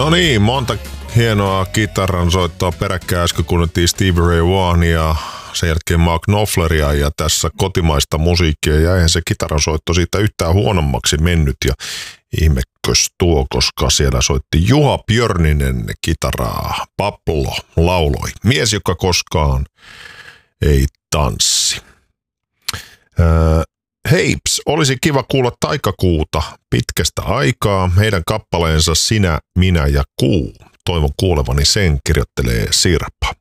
No niin, monta hienoa kitaran soittoa peräkkäin. Äsken kuunneltiin Stevie Ray Vaughania, sen jälkeen Mark Knopfleria ja tässä kotimaista musiikkia. Ja eihän se kitaran soitto siitä yhtään huonommaksi mennyt ja ihmekös tuo, koska siellä soitti Juha Björninen kitaraa. Pablo lauloi. Mies, joka koskaan ei tanssi. Heips, olisi kiva kuulla Taikakuuta pitkästä aikaa. Heidän kappaleensa Sinä, minä ja kuu. Toivon kuulevani sen, kirjoittelee Sirpa.